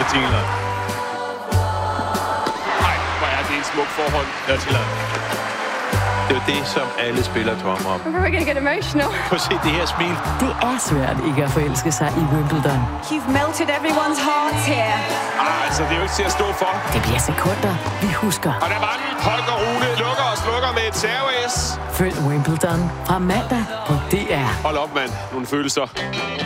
Bettina. Nej, hvor er det en smuk forhold. Bettina. Det er jo det, som alle spillere drømmer om. I'm probably gonna get emotional. Prøv at se det her smil. Det er svært ikke at forelske sig i Wimbledon. You've melted everyone's hearts here. Altså, det er jo ikke til at stå for. Det bliver sekunder, vi husker. Og der var den. Holger Rune lukker og slukker med et serve-S. Følg Wimbledon fra mandag på DR. Hold op, mand. Nogle følelser.